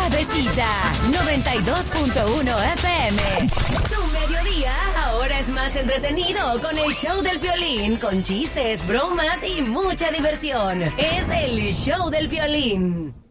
Suavecita 92.1 FM. Tu mediodía ahora es más entretenido con el show del Piolín, con chistes, bromas y mucha diversión. Es el show del Piolín.